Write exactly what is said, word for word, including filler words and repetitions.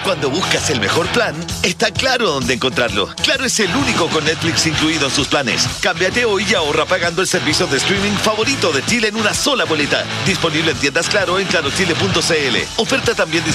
Cuando buscas el mejor plan, está claro dónde encontrarlo. Claro es el único con Netflix incluido en sus planes. Cámbiate hoy y ahorra pagando el servicio de streaming favorito de Chile en una sola boleta. Disponible en tiendas Claro en claro chile punto c l. Oferta también disponible